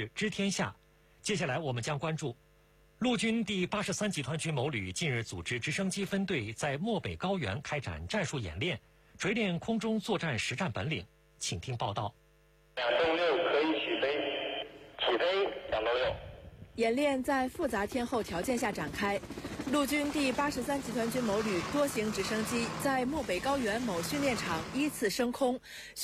事知天下。接下来我们将关注陆军第83集团军某旅近日组织直升机分队在漠北高原开展战术演练，锤炼空中作战实战本领。请听报道。 2栋6可以起飞，起飞2栋6。 演练在复杂天候条件下展开。陆军第83集团军某旅多型直升机在漠北高原某训练场依次升空，